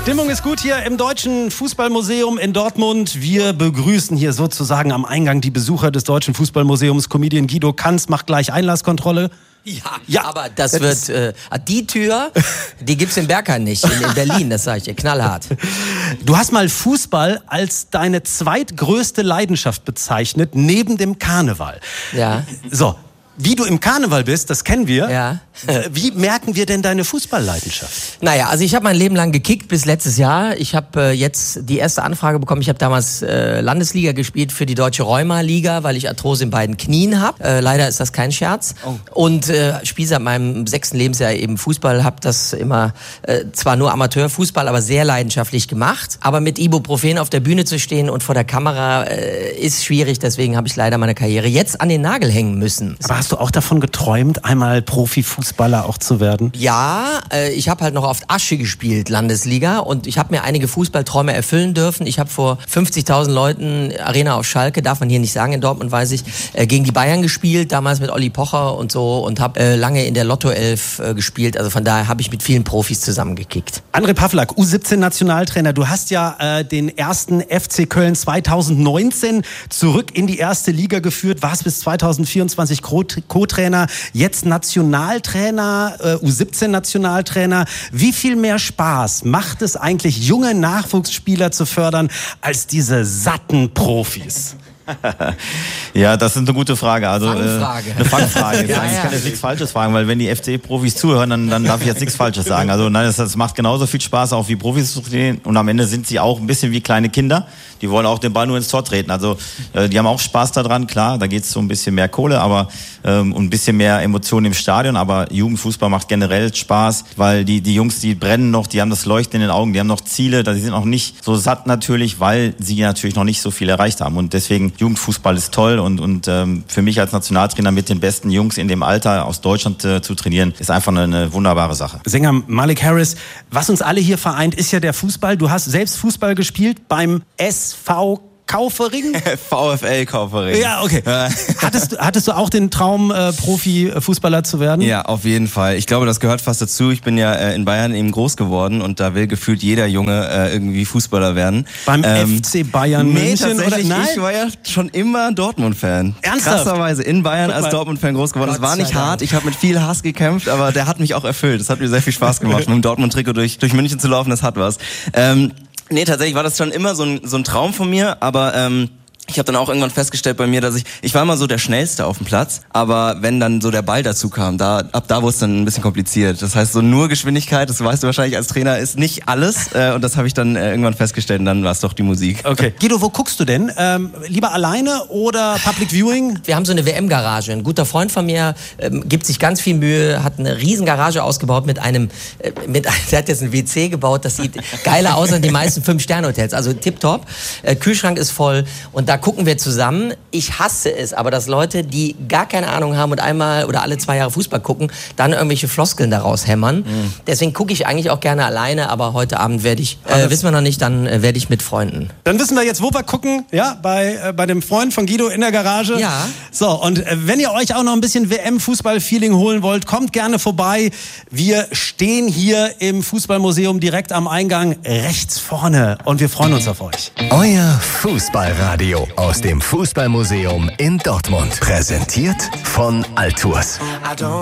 Stimmung ist gut hier im Deutschen Fußballmuseum in Dortmund. Wir begrüßen hier sozusagen am Eingang die Besucher des Deutschen Fußballmuseums. Comedian Guido Kanz macht gleich Einlasskontrolle. Ja, aber das wird, die Tür, die gibt's in Bergheim nicht, in Berlin, das sage ich dir, knallhart. Du hast mal Fußball als deine zweitgrößte Leidenschaft bezeichnet, neben dem Karneval. Ja. So, wie du im Karneval bist, das kennen wir. Ja. Wie merken wir denn deine Fußballleidenschaft? Naja, also ich habe mein Leben lang gekickt bis letztes Jahr. Ich habe jetzt die erste Anfrage bekommen. Ich habe damals Landesliga gespielt für die Deutsche Rheuma-Liga, weil ich Arthrose in beiden Knien habe. Leider ist das kein Scherz. Oh. Und spiele seit meinem 6. Lebensjahr eben Fußball. Habe das immer zwar nur Amateurfußball, aber sehr leidenschaftlich gemacht. Aber mit Ibuprofen auf der Bühne zu stehen und vor der Kamera ist schwierig. Deswegen habe ich leider meine Karriere jetzt an den Nagel hängen müssen. Aber hast du auch davon geträumt, einmal Profifußballer auch zu werden? Ja, ich habe halt noch auf Asche gespielt, Landesliga, und ich habe mir einige Fußballträume erfüllen dürfen. Ich habe vor 50.000 Leuten, Arena auf Schalke, darf man hier nicht sagen, in Dortmund weiß ich, gegen die Bayern gespielt, damals mit Olli Pocher und so, und habe lange in der Lotto-Elf gespielt. Also von daher habe ich mit vielen Profis zusammengekickt. André Pavlak, U17-Nationaltrainer, du hast ja den ersten FC Köln 2019 zurück in die erste Liga geführt, warst bis 2024 Co-Trainer, jetzt Nationaltrainer, U17-Nationaltrainer. Wie viel mehr Spaß macht es eigentlich, junge Nachwuchsspieler zu fördern, als diese satten Profis? Ja, das ist eine gute Frage. Also Fangfrage. Eine Fangfrage. Ich kann jetzt nichts Falsches fragen, weil wenn die FC-Profis zuhören, dann darf ich jetzt nichts Falsches sagen. Also nein, das macht genauso viel Spaß, auch wie Profis zu trainieren. Und am Ende sind sie auch ein bisschen wie kleine Kinder. Die wollen auch den Ball nur ins Tor treten. Also die haben auch Spaß daran, klar. Da geht es so ein bisschen mehr Kohle, aber und ein bisschen mehr Emotionen im Stadion. Aber Jugendfußball macht generell Spaß, weil die Jungs, die brennen noch, die haben das Leuchten in den Augen, die haben noch Ziele. Die sind noch nicht so satt natürlich, weil sie natürlich noch nicht so viel erreicht haben. Und deswegen Jugendfußball ist toll und für mich als Nationaltrainer mit den besten Jungs in dem Alter aus Deutschland zu trainieren, ist einfach eine wunderbare Sache. Sänger Malik Harris, was uns alle hier vereint, ist ja der Fußball. Du hast selbst Fußball gespielt beim SV Kaufering? VfL Kaufering. Ja, okay. Hattest du auch den Traum, Profifußballer zu werden? Ja, auf jeden Fall. Ich glaube, das gehört fast dazu. Ich bin ja in Bayern eben groß geworden und da will gefühlt jeder Junge irgendwie Fußballer werden. Beim FC Bayern München? Tatsächlich, oder? Nein? Ich war ja schon immer Dortmund-Fan. Ernsthaft? Krasserweise in Bayern als Dortmund-Fan groß geworden. Es war nicht hart, ich habe mit viel Hass gekämpft, aber der hat mich auch erfüllt. Es hat mir sehr viel Spaß gemacht, mit dem Dortmund-Trikot durch München zu laufen, das hat was. Nee, tatsächlich war das schon immer so ein Traum von mir, aber ich habe dann auch irgendwann festgestellt bei mir, dass ich war immer so der Schnellste auf dem Platz, aber wenn dann so der Ball dazu kam, ab da wurde es dann ein bisschen kompliziert. Das heißt, so nur Geschwindigkeit, das weißt du wahrscheinlich als Trainer, ist nicht alles und das habe ich dann irgendwann festgestellt und dann war es doch die Musik. Okay. Guido, wo guckst du denn? Lieber alleine oder Public Viewing? Wir haben so eine WM-Garage. Ein guter Freund von mir gibt sich ganz viel Mühe, hat eine riesen Garage ausgebaut der hat jetzt ein WC gebaut, das sieht geiler aus als die meisten 5-Sterne-Hotels, also tipptopp. Kühlschrank ist voll und da gucken wir zusammen. Ich hasse es, aber dass Leute, die gar keine Ahnung haben und einmal oder alle 2 Jahre Fußball gucken, dann irgendwelche Floskeln daraus hämmern. Deswegen gucke ich eigentlich auch gerne alleine, aber heute Abend werde ich, wissen wir noch nicht, dann werde ich mit Freunden. Dann wissen wir jetzt, wo wir gucken, ja, bei dem Freund von Guido in der Garage. Ja. So, und wenn ihr euch auch noch ein bisschen WM-Fußball-Feeling holen wollt, kommt gerne vorbei. Wir stehen hier im Fußballmuseum direkt am Eingang rechts vorne und wir freuen uns auf euch. Euer Fußballradio aus dem Fußballmuseum in Dortmund. Präsentiert von Altours.